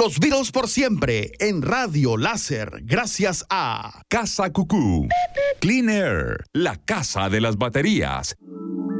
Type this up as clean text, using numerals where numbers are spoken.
Los Beatles por siempre en Radio Láser, gracias a Casa Cucú, Clean Air, la casa de las baterías